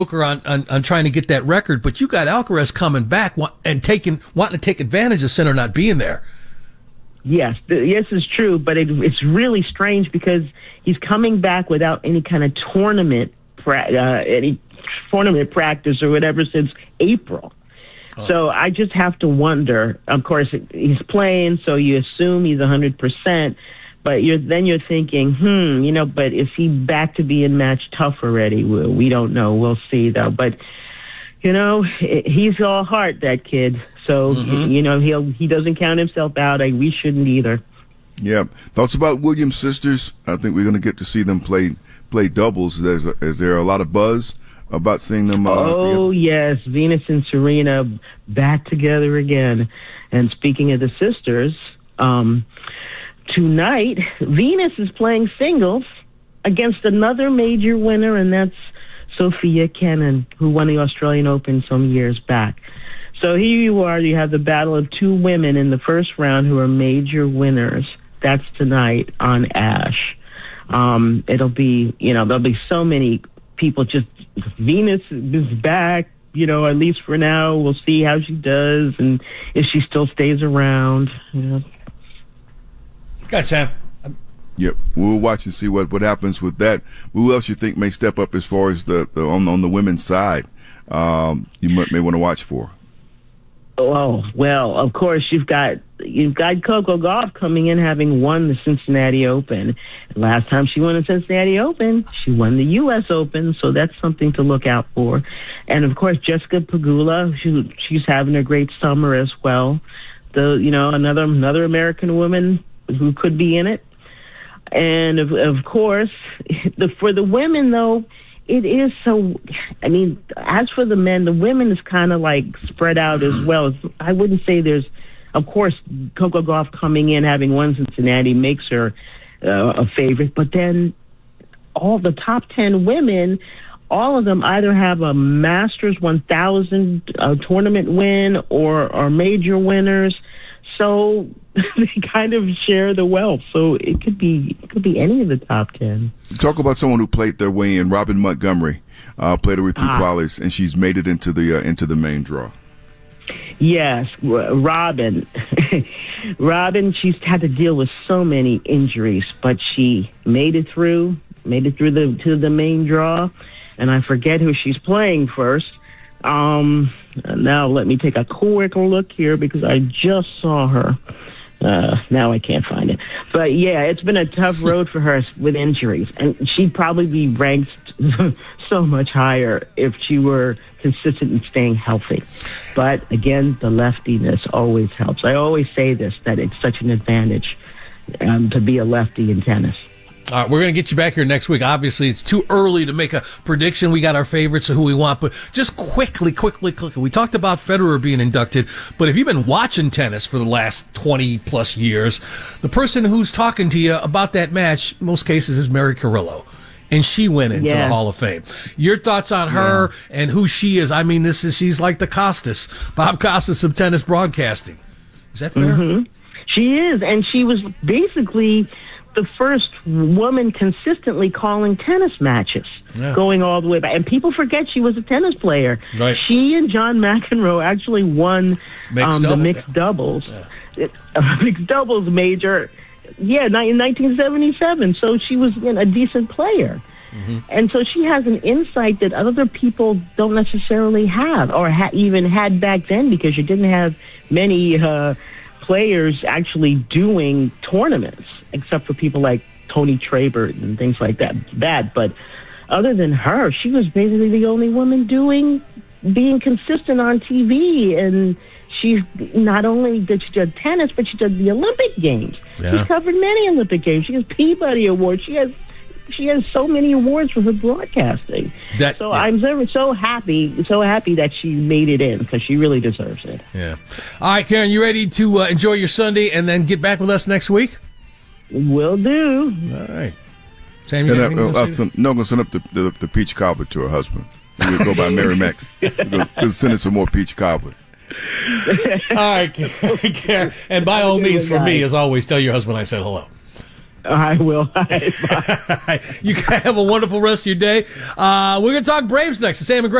on trying to get that record, but you got Alcaraz coming back and wanting to take advantage of Sinner not being there. Yes, this is true, but it's really strange because he's coming back without any kind of tournament practice or whatever since April. Oh. So I just have to wonder. Of course, he's playing, so you assume he's 100%. But you're thinking, but is he back to being match tough already? We don't know. We'll see, though. But, he's all heart, that kid. So, he doesn't count himself out. We shouldn't either. Yeah. Thoughts about Williams sisters? I think we're going to get to see them play doubles. Is there a lot of buzz about seeing them together? Yes. Venus and Serena back together again. And speaking of the sisters, tonight, Venus is playing singles against another major winner, and that's Sofia Kenin, who won the Australian Open some years back. So here you are. You have the battle of two women in the first round who are major winners. That's tonight on Ash. It'll be, there'll be so many people. Just Venus is back, at least for now. We'll see how she does and if she still stays around. Got Sam. Yep, we'll watch and see what happens with that. Who else you think may step up as far as on the women's side? You may want to watch for. Oh well, of course you've got Coco Gauff coming in, having won the Cincinnati Open. Last time she won the Cincinnati Open, she won the U.S. Open, so that's something to look out for. And of course Jessica Pegula, she's having a great summer as well. Another American woman who could be in it. And of course, for the women, though, it is so, as for the men, the women is kind of like spread out as well. I wouldn't say there's, of course, Coco Gauff coming in, having won Cincinnati makes her a favorite. But then all the top 10 women, all of them either have a Masters 1000 tournament win or are major winners. So they kind of share the wealth. So it could be any of the top 10. Talk about someone who played their way in. Robin Montgomery played her through qualies, and she's made it into the main draw. Yes, Robin. Robin, she's had to deal with so many injuries, but she made it through to the main draw. And I forget who she's playing first. Now let me take a quick look here because I just saw her. Now I can't find it. But yeah, it's been a tough road for her with injuries, and she'd probably be ranked so much higher if she were consistent in staying healthy. But again, the leftiness always helps. I always say this, that it's such an advantage to be a lefty in tennis. All right, we're going to get you back here next week. Obviously, it's too early to make a prediction. We got our favorites of who we want, but just quickly. We talked about Federer being inducted, but if you've been watching tennis for the last 20-plus years, the person who's talking to you about that match, most cases, is Mary Carrillo, and she went into the Hall of Fame. Your thoughts on her and who she is? She's like the Bob Costas of tennis broadcasting. Is that fair? Mm-hmm. She is, and she was basically the first woman consistently calling tennis matches, going all the way back. And people forget she was a tennis player. Right. She and John McEnroe actually won the mixed doubles. Mixed doubles major, in 1977. So she was a decent player. Mm-hmm. And so she has an insight that other people don't necessarily have or even had back then, because you didn't have many players actually doing tournaments, except for people like Tony Trabert and things like that. But other than her, she was basically the only woman being consistent on TV. And she not only did she do tennis, but she did the Olympic Games. She covered many Olympic Games. She has Peabody Awards. She has so many awards for her broadcasting. I'm so happy that she made it in, because she really deserves it. Yeah. All right, Karen, you ready to enjoy your Sunday and then get back with us next week? Will do. All right. Sam, you I'm going to send up the peach cobbler to her husband. We'll go by Mary Max. We'll send her some more peach cobbler. All right, Karen. And by all means, for me, as always, tell your husband I said hello. I will. You guys have a wonderful rest of your day. We're going to talk Braves next. Sam and Greg.